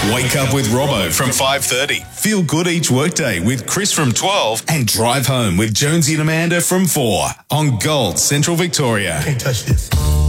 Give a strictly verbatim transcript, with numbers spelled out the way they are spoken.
Wake up with Robbo from five thirty. Feel good each workday with Chris from twelve. And drive home with Jonesy and Amanda from four on Gold Central Victoria. Can't touch this.